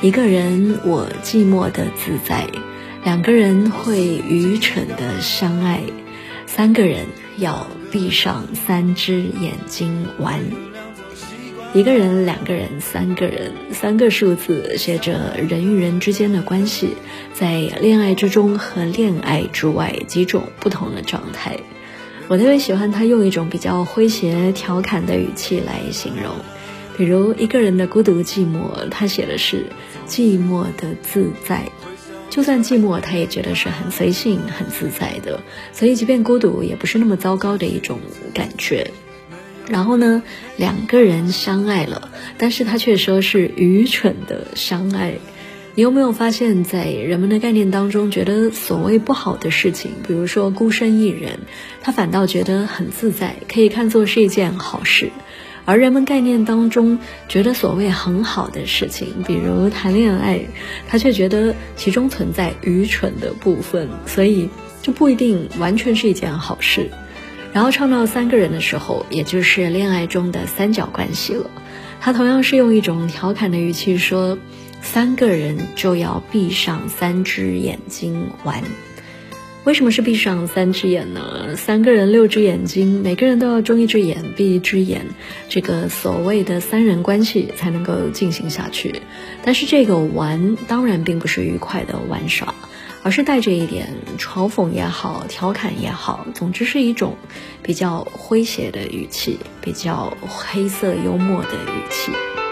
一个人我寂寞的自在，两个人会愚蠢的相爱，三个人要闭上三只眼睛玩。一个人、两个人、三个人，三个数字写着人与人之间的关系，在恋爱之中和恋爱之外几种不同的状态。我特别喜欢他用一种比较诙谐调侃的语气来形容，比如一个人的孤独寂寞，他写的是寂寞的自在，就算寂寞他也觉得是很随性很自在的，所以即便孤独也不是那么糟糕的一种感觉。然后呢，两个人相爱了，但是他却说是愚蠢的相爱。你有没有发现，在人们的概念当中，觉得所谓不好的事情，比如说孤身一人，他反倒觉得很自在，可以看作是一件好事。而人们概念当中觉得所谓很好的事情，比如谈恋爱，他却觉得其中存在愚蠢的部分，所以就不一定完全是一件好事。然后创造三个人的时候，也就是恋爱中的三角关系了，他同样是用一种调侃的语气说，三个人就要闭上三只眼睛玩。为什么是闭上三只眼呢？三个人六只眼睛，每个人都要睁一只眼闭一只眼，这个所谓的三人关系才能够进行下去。但是这个玩当然并不是愉快的玩耍，而是带着一点嘲讽也好，调侃也好，总之是一种比较诙谐的语气，比较黑色幽默的语气。